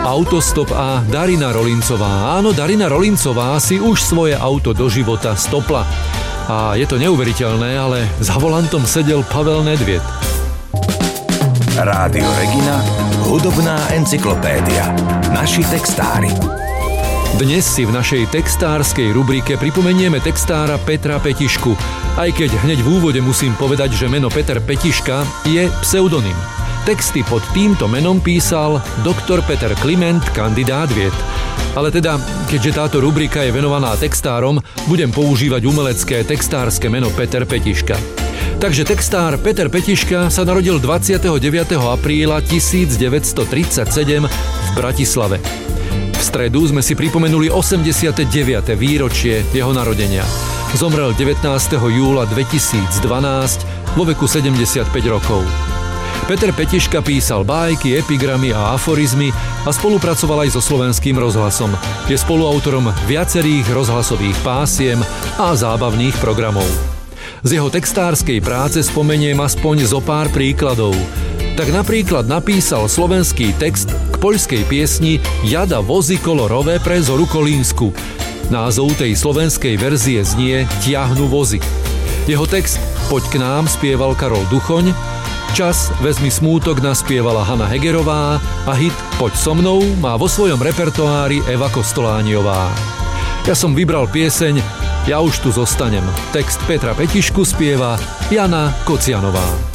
Autostop a Darina Rolincová. Áno, Darina Rolincová si už svoje auto do života stopla. A je to neuveriteľné, ale za volantom sedel Pavel Nedvied. Rádio Regina, hudobná encyklopédia. Naši textári. Dnes si v našej textárskej rubrike pripomenieme textára Petra Petišku. Aj keď hneď v úvode musím povedať, že meno Peter Petiška je pseudonym. Texty pod týmto menom písal doktor Peter Kliment, kandidát vied. Ale teda, keďže táto rubrika je venovaná textárom, budem používať umelecké textárske meno Peter Petiška. Takže textár Peter Petiška sa narodil 29. apríla 1937 v Bratislave. V stredu sme si pripomenuli 89. výročie jeho narodenia. Zomrel 19. júla 2012 vo veku 75 rokov. Peter Petiška písal bájky, epigramy a aforizmy a spolupracoval aj so Slovenským rozhlasom. Je spoluautorom viacerých rozhlasových pásiem a zábavných programov. Z jeho textárskej práce spomeniem aspoň zo pár príkladov. Tak napríklad napísal slovenský text k poľskej piesni Jada vozy kolorové pre Zoru Kolínsku. Názov tej slovenskej verzie znie Tiahnu vozy. Jeho text Poď k nám spieval Karol Duchoň, Čas vezmi smútok naspievala Hanna Hegerová a hit Poď so mnou má vo svojom repertoári Eva Kostolániová. Ja som vybral pieseň Ja už tu zostanem. Text Petra Petišku spieva Jana Kocianová.